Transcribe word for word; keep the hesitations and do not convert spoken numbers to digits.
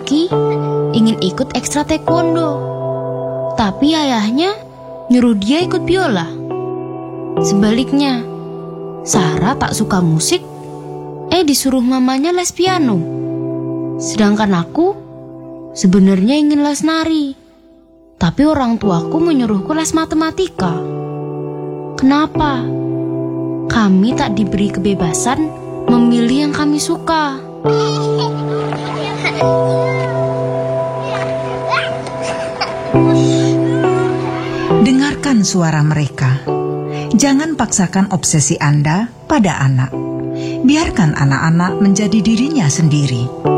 laki-laki ingin ikut ekstra taekwondo, tapi ayahnya nyuruh dia ikut biola. Sebaliknya, Sarah tak suka musik, eh disuruh mamanya les piano. Sedangkan aku sebenarnya ingin les nari, tapi orang tuaku menyuruhku les matematika. Kenapa? Kami tak diberi kebebasan memilih yang kami suka. Dengarkan suara mereka. Jangan paksakan obsesi Anda pada anak. Biarkan anak-anak menjadi dirinya sendiri.